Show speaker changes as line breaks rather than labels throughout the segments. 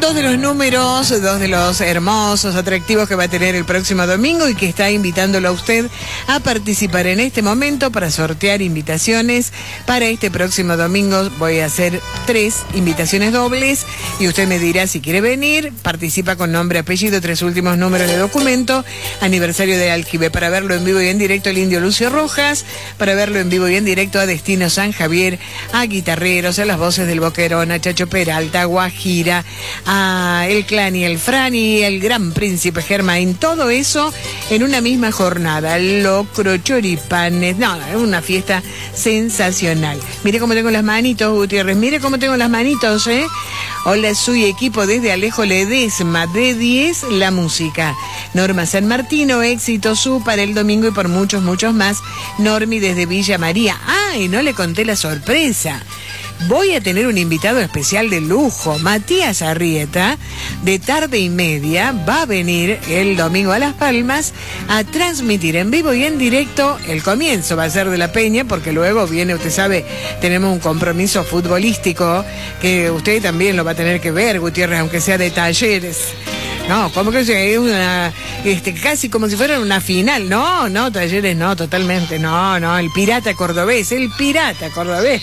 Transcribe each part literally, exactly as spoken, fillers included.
Dos de los números, dos de los hermosos, atractivos que va a tener el próximo domingo y que está invitándolo a usted a participar en este momento para sortear invitaciones para este próximo domingo. Voy a hacer tres invitaciones dobles y usted me dirá si quiere venir. Participa con nombre, apellido, tres últimos números de documento. Aniversario de Aljibe. Para verlo en vivo y en directo, el Indio Lucio Rojas. Para verlo en vivo y en directo, a Destino San Javier, a Guitarreros, a las voces del Boquerón, a Chacho Peralta, a Guajira, a El Clan y el Fran y el Gran Príncipe Germain. Todo eso en una misma jornada. Locro, choripanes. No, es una fiesta sensacional. Mire cómo tengo las manitos, Gutiérrez. Mire cómo tengo las manitos, ¿eh? Hola, soy equipo desde Alejo Ledesma, de diez, la música. Norma San Martino, éxito su para el domingo y por muchos, muchos más. Normi desde Villa María. ¡Ay, no le conté la sorpresa! Voy a tener un invitado especial de lujo. Matías Arrieta, de Tarde y Media, va a venir el domingo a Las Palmas a transmitir en vivo y en directo. El comienzo va a ser de La Peña, porque luego viene, usted sabe, tenemos un compromiso futbolístico que usted también lo va a tener que ver, Gutiérrez, aunque sea de Talleres. No, como que es una, este, casi como si fuera una final. No, no, Talleres no, totalmente, no, no, el pirata cordobés, el pirata cordobés.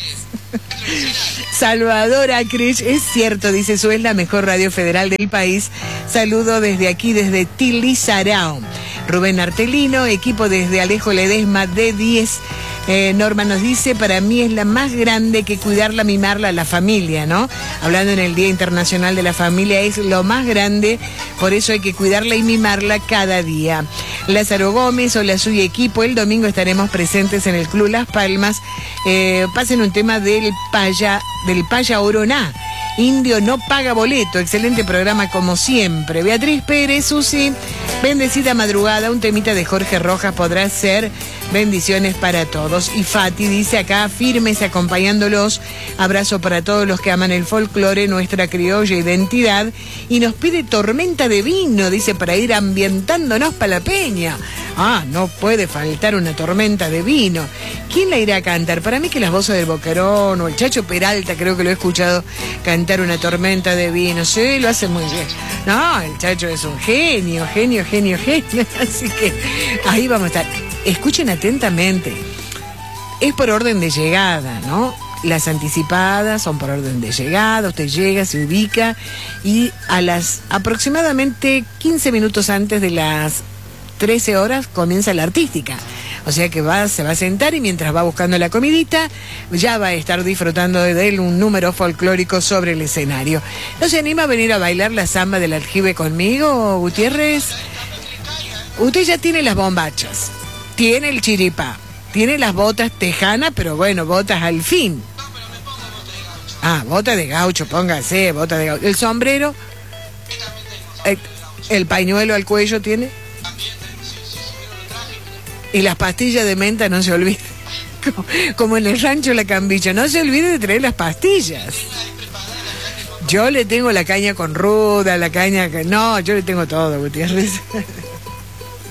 Salvador Acrech, es cierto, dice su, es la mejor radio federal del país. Saludo desde aquí, desde Tilizarao. Rubén Artelino, equipo desde Alejo Ledesma, de diez. Eh, Norma nos dice, para mí es la más grande, que cuidarla, mimarla, la familia, ¿no? Hablando en el Día Internacional de la Familia, es lo más grande, por eso hay que cuidarla y mimarla cada día. Lázaro Gómez, hola, soy equipo, el domingo estaremos presentes en el Club Las Palmas. Eh, pasen un tema del Paya, del Paya Oroná. Indio no paga boleto, excelente programa como siempre. Beatriz Pérez, Susi, bendecida madrugada, un temita de Jorge Rojas podrá ser. Bendiciones para todos. Y Fati dice acá, firmes acompañándolos. Abrazo para todos los que aman el folclore, nuestra criolla identidad. Y nos pide Tormenta de Vino, dice, para ir ambientándonos para La Peña. Ah, no puede faltar una Tormenta de Vino. ¿Quién la irá a cantar? Para mí que las voces del Boquerón o el Chacho Peralta, creo que lo he escuchado cantar una Tormenta de Vino. Sí, lo hace muy bien. No, el Chacho es un genio, genio, genio, genio. Así que ahí vamos a estar. Escuchen atentamente. Es por orden de llegada, ¿no? Las anticipadas son por orden de llegada. Usted llega, se ubica y a las aproximadamente quince minutos antes de las trece horas comienza la artística. O sea que va, se va a sentar y mientras va buscando la comidita, ya va a estar disfrutando de él un número folclórico sobre el escenario. ¿No se anima a venir a bailar la samba del Aljibe conmigo, Gutiérrez? Usted ya tiene las bombachas, tiene el chiripá, tiene las botas tejanas, pero bueno, botas al fin. Ah, bota de gaucho, póngase, bota de gaucho. El sombrero, el, el pañuelo al cuello tiene. Y las pastillas de menta, no se olvide. Como, como en el rancho La Cambicha, no se olvide de traer las pastillas. Yo le tengo la caña con ruda, la caña que... No, yo le tengo todo, Gutiérrez.